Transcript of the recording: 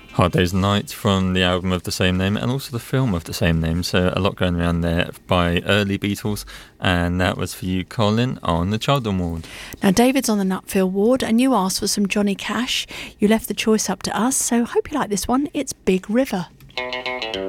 Hard Day's Night from the album of the same name and also the film of the same name, so a lot going around there by early Beatles, and that was for you, Colin, on the Children Ward. Now David's on the Nutfield Ward and you asked for some Johnny Cash. You left the choice up to us, so hope you like this one. It's Big River.